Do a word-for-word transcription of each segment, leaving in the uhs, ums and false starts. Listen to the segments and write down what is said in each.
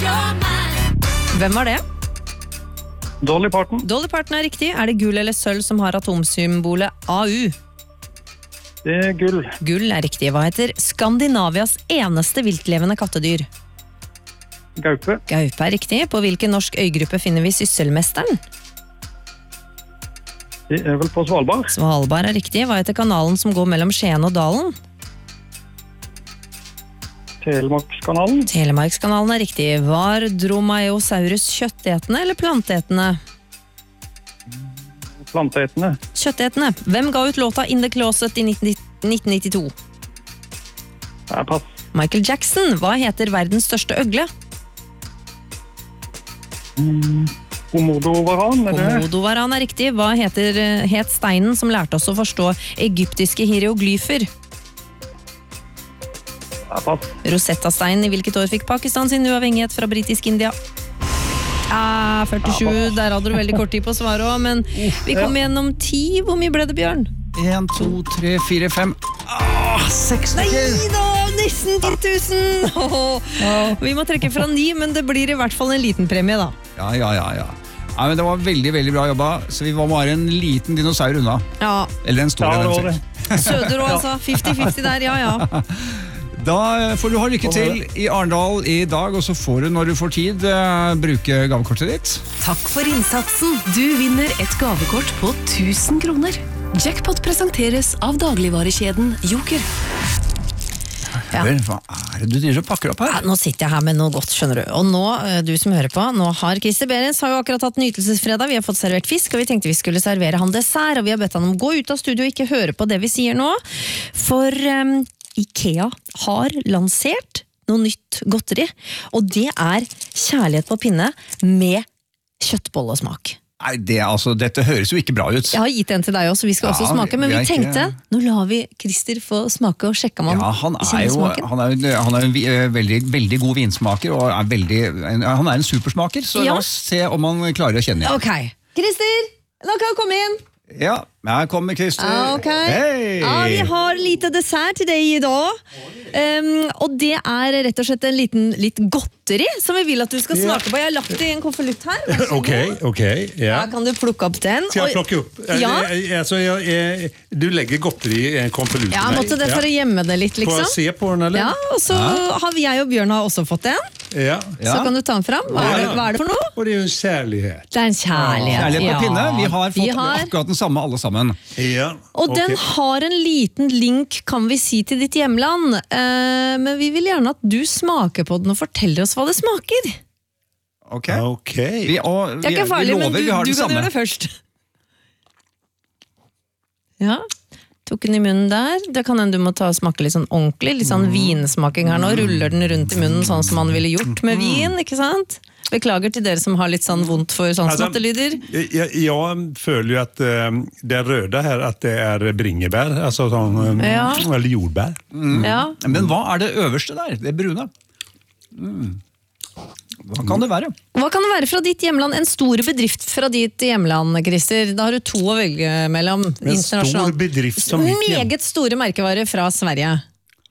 Hvem var det? Dolly Parton. Dolly Parton er riktig. Er det gull eller sølv som har atomsymbolet A U? Det er gull. Gull er riktig. Hva heter Skandinavias eneste viltlevende kattedyr? Gaupe. Gaupe er riktig. På hvilken norsk øygruppe finner vi Sysselmesteren? Det er vel på Svalbard. Svalbard er riktig. Hva heter kanalen som går mellom Skien og Dalen? Telemarkskanalen. Telemarkskanalen er riktig. Var Dromaeosaurus kjøttetende eller plantetende? Plantetende. Kjøttetende. Hvem ga ut låta In the Closet i nitten nittito? Ja, pass. Michael Jackson. Hva heter verdens største øgle? Mm. Komodovaran, er det? Komodovaran er riktig. Hva heter, het steinen som lærte oss å forstå egyptiske hieroglyfer? Ja, pass. Rosetta-steinen. I hvilket år fikk Pakistan sin uavhengighet fra britisk India? Ja, førtisju. Der hadde du veldig kort tid på svaret også, men vi kom gjennom ti. Hvor mye ble det, Bjørn? En, to, tre, fire, fem. Ah, seks stykker! Nei da, nesten ti tusen! Oh, vi må trekke fra ni, men det blir i hvert fall en liten premie da. Ja, ja, ja, ja. Ja, men det var veldig, veldig bra jobba, så vi var bare en liten dinosaur unna. Ja. Eller en stor. Ja, det var det. Søder altså, femti femti der, ja, ja. Da får du ha lykke til i Arendal i dag, og så får du, når du får tid, uh, bruke gavekortet ditt. Takk for innsatsen. Du vinner et gavekort på tusen kroner. Jackpot presenteres av dagligvarekjeden Joker. Ja. Hva er det du driver og pakker opp her? Ja, nå sitter jeg her med noe godt, skjønner du. Og nå, du som hører på, nå har Christer Berens har jo akkurat hatt nytelsesfredag. Vi har fått servert fisk, og vi tenkte vi skulle servere han dessert, og vi har bedt han om å gå ut av studio og ikke høre på det vi sier nå. For um, IKEA har lansert noe nytt godteri, og det er kjærlighet på pinne med kjøttbollesmak. Nei, det, altså, dette høres jo ikke bra ut. Jeg har gitt en til deg også, vi skal Ja, også smake, men vi vi er ikke- tenkte, nå lar vi Christer få smake og sjekke om han Ja, han er kjenner jo smaken. han er, han er en vi- eh, veldig, veldig god vinsmaker, og er veldig, en, han er en supersmaker, så Ja. la oss se om han klarer å kjenne igjen. Ok, Christer, nå kan du komme inn. Ja, her kommer Christer. Ja, ok. Hei! Ja, vi har lite dessert til deg i dag. Um, og det er rett og slett en liten litt godteri som vi vil at du skal smake på. Jeg har lagt det i en konvolutt her. Vær så god. Ok, ok, ja. Da kan du plukke opp den. Skal jeg Og- plukke opp? Ja. Eh, eh, Altså, jeg, jeg, du legger godteri i en konvolutt Ja, til meg. måtte det for å gjemme det litt, Får liksom. jeg se på den, eller? Ja, og så har vi, jeg og Bjørn har også fått en. Ja. Ja. Så kan du ta den fram. Hva er det, hva er det for noe? Og det er jo en kjærlighet. Det er en kjærlighet. Kjærlighet på ja. pinne. Vi har fått Vi har- akkurat den samme alle sammen. Ja. Og den ok. har en liten link, kan vi si, til ditt hjemland. Eh, men vi vil gjerne at du smaker på den og forteller oss hva det smaker. Ok. Ok. Vi, og, Det er vi, ikke farlig, vi lover, men du, vi har du den kan samme. gjøre det først. Ja, tok den i munnen der. Det kan hende du må ta og smake litt sånn ordentlig, litt sånn vinsmaking her nå. Ruller den rundt i munnen sånn som man ville gjort med vin, ikke sant? Beklager til dere som har litt sånn vondt for sånn Altså, smattelyder. Jeg, jeg føler jo at um, det røde her, at det er bringebær, altså sånn, um, Ja. eller jordbær. Ja. Men hva er det øverste der? Det brune? Mm. Hva kan det være? Hva kan det være fra ditt hjemland? En stor bedrift fra ditt hjemland, Christer. Da har du to å velge mellom. En stor internasjonalt. bedrift som mitt hjem. Meget store merkevarer fra Sverige.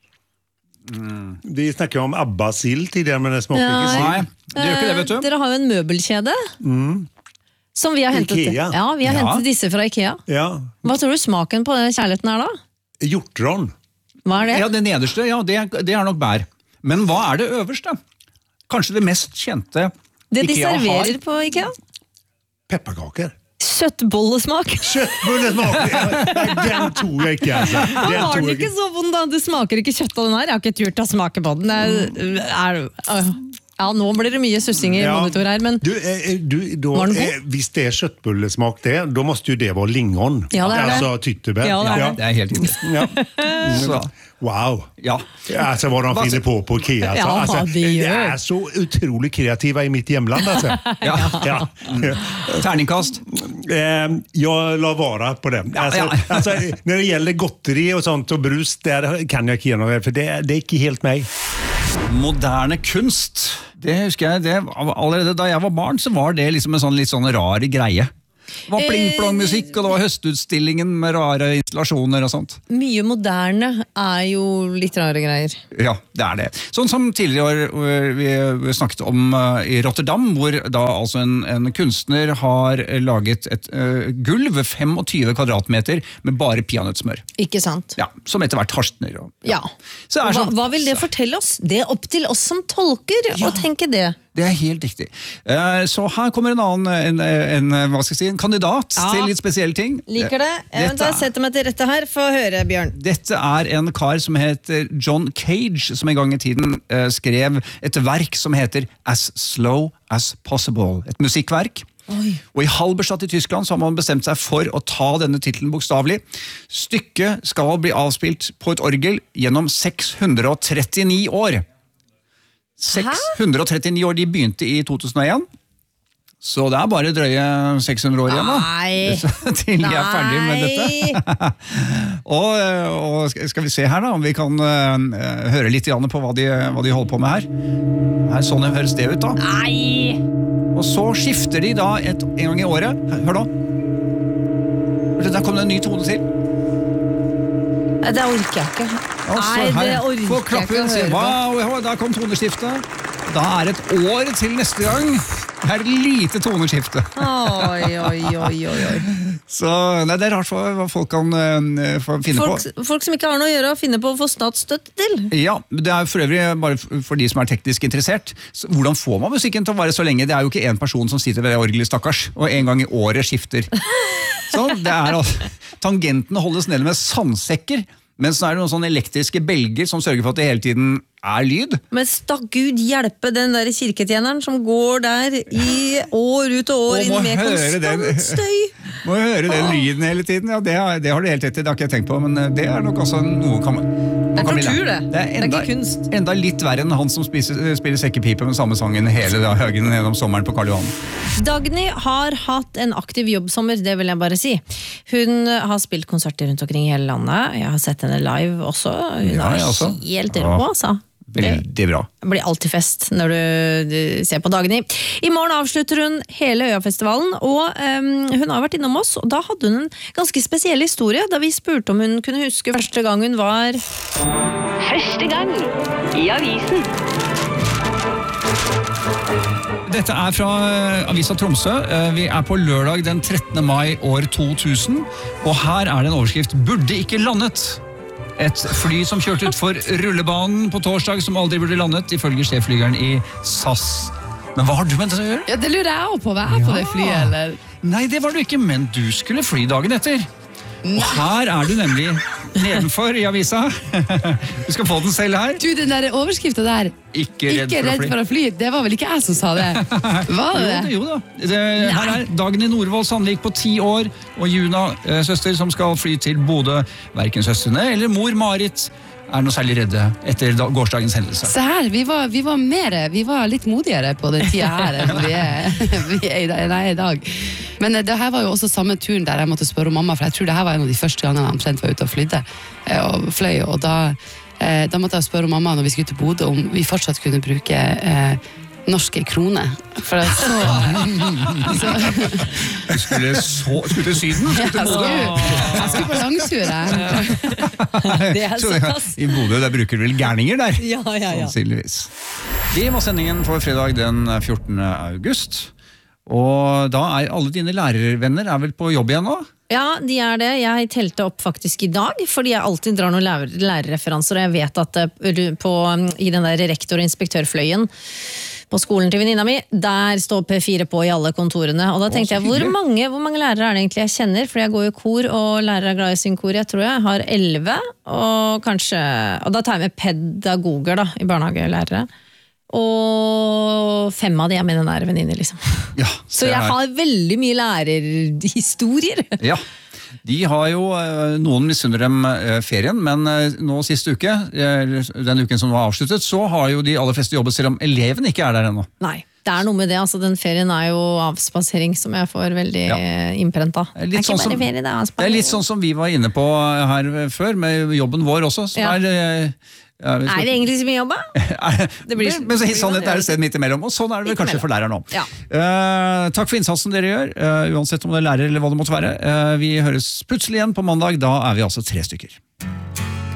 Vi snakket om Abba-sild tidligere, men det smaker Ja, ikke sild. Nei, det gjør ikke det, vet Eh, du. Dere har jo en møbelkjede. Som vi har hentet. Ikea. Ja, vi har Ja. hentet disse fra Ikea. Ja. Hva tror du smaken på den kjærligheten er da? Hjortron. Hva er det? Ja, det nederste, ja, det, er- det er nok bær. Men hva er det øverste? Kanskje det mest kjente det de Ikea har? serverer på Ikea? Pepparkaker. Kjøttbollesmak. Kjøttbullesmak! Den tror jeg ikke, altså. Han Den har tror den jeg ikke så vond da. Det smaker ikke kjøtt av den her. Jeg har ikke turt å smake på den. Det er, er, ja, nå blir det mye sussing i Ja. monitor her, men Du, eh, du, då, Var den god? eh, hvis det er kjøttbullesmak det, da måste ju det være lingon. Ja, det er det. Altså tyttebær. Ja, det er Ja, det er helt riktig. Ja. Så, Wow. ja. Alltså vad de Vad- finner på på Ikea. Alltså. Ja, alltså, det det gör. är så utroligt kreativa i mitt hjemland. Alltså. Ja. Ja. Terningkast. Eh, jag la vara på den. Ja, Alltså, ja. alltså, när det gäller godteri och sånt och brus, där kan jag inte genom det, för det, det är inte helt mig. Moderne kunst. Det husker jeg, det, allerede da jeg var barn, så var det liksom en sånn litt sånn rar greie. Det var pling-plong-musikk, og det var høstutstillingen med rare installasjoner og sånt. Mye moderne er jo litt rare greier. Ja, det er det. Sånn som tidligere år vi snakket om i Rotterdam, hvor da altså en, en kunstner har laget et uh, gulv, tjuefem kvadratmeter, med bare peanøttsmør. Ikke sant? Ja, som etter hvert harstner. Og, ja. Ja. Så er hva, sånn, hva vil det fortelle oss? Det er opp til oss som tolker Ja. å tenke det. Det er helt riktig. Uh, så her kommer en annen, en, en, hva skal jeg si, en kandidat Ja. til litt spesielle ting. Liker det. Jeg Dette, setter meg til rette her. Få høre, Bjørn. dette er en kar som heter John Cage, som en gang i tiden uh, skrev et verk som heter As Slow As Possible. Et musikkverk. Oi. Og i Halberstadt i Tyskland så har man bestemt seg for å ta denne titlen bokstavelig. Stykket skal bli avspilt på et orgel gjennom seks hundre trettini år. seks hundre trettini år, de begynte i to tusen og én. Så det er bare drøye seks hundre år igjen da. Nei. Til de er ferdige med dette. og, og skal vi se her da, om vi kan uh, høre litt på hva de, hva de holder på med her. Her sånn høres det ut da. Nei. Og så skifter de da et, en gang i året. Hør da. Der kom det en ny tone til. Nei, det orker jeg ikke. Og så Nei, det her, orker få jeg ikke klappe å og si, høre på. wow, ja, der kom toneskiftet. Da er det et år til neste gang. Det er et lite toneskifte. Oi, oi, oi, oi, oi. Så nei, det er rart for hva folk kan uh, få finne Folk, på. folk som ikke har noe å gjøre å finne på å få statsstøtte til. Ja, det er for øvrig bare for de som er teknisk interessert. Så hvordan får man musikken til å vare så lenge? Det er jo ikke en person som sitter ved det orgelet, stakkars, og en gang i året skifter. Så det er altså, tangentene holdes nede med sandsekker, men så er det noen sånne elektriske belger som sørger for at det hele tiden er lyd. Men stakk Gud hjelpe den der kirketjeneren som går der i år ut og år Og inn må med høre den- konstant støy. Må jo høre den lyden hele tiden, ja, det har, det har du helt rett i, det har ikke jeg tenkt på, men det er nok også noe kan, man Det er kan bli tortur, lært. det. Det er Det er enda, ikke kunst. enda litt verre enn han som spiser, spiller sekkepipe med samme sangen hele dagen gjennom sommeren på Karl Johan. Dagny har hatt en aktiv jobbsommer, det vil jeg bare si. Hun har spilt konserter rundt omkring i hele landet. Jeg har sett henne live også. Hun Ja, er jeg også. helt Ja. rå, altså. Veldig bra. Det blir alltid fest når du, du ser på Dagny. I morgen avslutter hun hele Øyafestivalen, og um, hun har vært innom oss, og da hadde hun en ganske spesiell historie, da vi spurte om hun kunne huske første gang hun var... Første gang i avisen. Dette er fra eh, Avisa Tromsø. Eh, Vi er på lørdag den trettende mai år to tusen, og her er det en overskrift «Burde ikke landet». Et fly som kjørte ut for rullebanen på torsdag som aldri burde landet, ifølge sjefflygeren i S A S. Men hva har du med det å gjøre? Ja, det lurer jeg også på. Hva er på det flyet, eller? Nei, det var du ikke, men du skulle fly dagen etter. Og her er du nemlig nedenfor i avisa. Du skal få den selv her. Du, den der overskriften der, Ikke redd ikke for å redd fly. for å fly, det var vel ikke jeg som sa det? Var det det? Jo, da, jo da. Det, her er Dagny Norvoll Sandvik på ti år, og Juna, eh, søster, som skal fly til Bodø. Hverken søstrene eller mor Marit er noe særlig redde etter da, gårsdagens hendelse. Se her, vi var, vi var mer, vi var litt modigere på den tida her enn vi er, vi er, i dag- nei, i dag. Men eh, det her var jo også samme turen der jeg måtte spørre om mamma, for jeg tror det her var en av de første gangene han omtrent var ute og flydde, eh, og fløy, og da, eh, da måtte jeg spørre mamma når vi skulle til Bodø om vi fortsatt kunne bruke eh, norske kroner. For at så, så Du skulle, så, skulle til Syden? Skulle jeg, til Bodø? skulle, jeg skulle på langtur, jeg. Det er Så, såpass. I Bodø der bruker du vel gærninger der? Ja, ja, ja. Sannsynligvis. Det var sendingen for fredag den fjortende august. Og da er alle dine lærervenner er vel på jobb igjen nå? Ja, de er det. Jeg telte opp faktisk i dag, fordi jeg alltid drar noen lærer lærerreferanser, og jeg vet at eh, på, i den der rektor- og inspektørfløyen på skolen til venninna mi, der står P fire på i alle kontorene. Og da tenkte så jeg, hvor hyggelig. mange, hvor mange lærere er det egentlig jeg kjenner? For jeg går jo i kor, og lærere er glad i sin kor. Jeg tror jeg har elleve, og kanskje, og da tar jeg med pedagoger da, i barnehagelærere. Og fem av de er mine nære venninner, liksom. Ja, Så det jeg er- har veldig mye lærerhistorier. Ja, de har jo, eh, noen misunner dem eh, ferien, men eh, nå siste uke, eh, den uken som var avsluttet, så har jo de aller fleste jobbet selv om eleven ikke er der ennå. Nei, det er noe med det. Altså, den ferien er jo avspasering som jeg får veldig Ja. ja. innprenta. Det er litt Det er ikke sånn som- bare ferie, det er Det er avspasering. litt sånn som vi var inne på her før, med jobben vår også, som Ja. er, eh, Ja, vi skal- Er det egentlig så mye jobb, da? Det blir- men, men så det blir sannhet det, er et sted midt imellom, og sånn er det vel Midt kanskje for læreren nå. Ja. Eh, takk for innsatsen dere gjør, eh, uansett om det er lærer eller hva det måtte være. Eh, vi høres plutselig igjen på mandag, da er vi altså tre stykker.